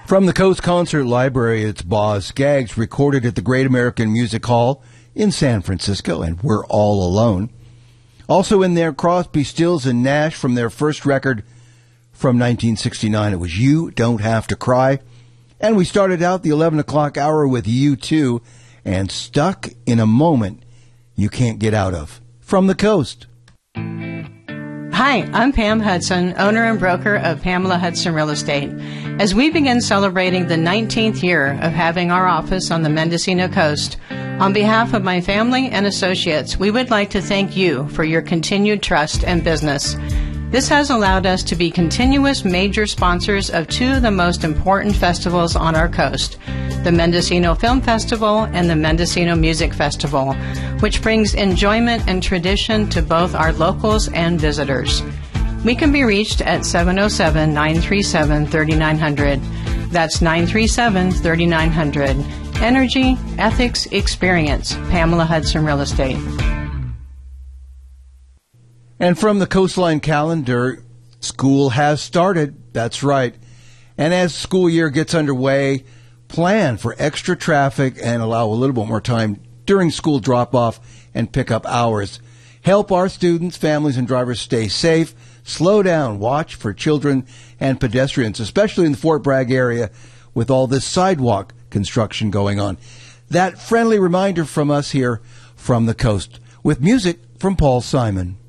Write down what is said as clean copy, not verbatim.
From the Coast Concert Library, it's Boz Scaggs, recorded at the Great American Music Hall in San Francisco, and We're All Alone. Also in there, Crosby, Stills, and Nash from their first record from 1969. It was You Don't Have to Cry. And we started out the 11 o'clock hour with U2 and Stuck in a Moment You Can't Get Out of. From the Coast. Hi, I'm Pam Hudson, owner and broker of Pamela Hudson Real Estate. As we begin celebrating the 19th year of having our office on the Mendocino coast, on behalf of my family and associates, we would like to thank you for your continued trust and business. This has allowed us to be continuous major sponsors of two of the most important festivals on our coast, the Mendocino Film Festival and the Mendocino Music Festival, which brings enjoyment and tradition to both our locals and visitors. We can be reached at 707-937-3900. That's 937-3900. Energy, Ethics, Experience, Pamela Hudson Real Estate. And from the Coastline calendar, school has started. That's right. And as school year gets underway, plan for extra traffic and allow a little bit more time during school drop-off and pick-up hours. Help our students, families, and drivers stay safe. Slow down. Watch for children and pedestrians, especially in the Fort Bragg area with all this sidewalk construction going on. That friendly reminder from us here from the coast with music from Paul Simon.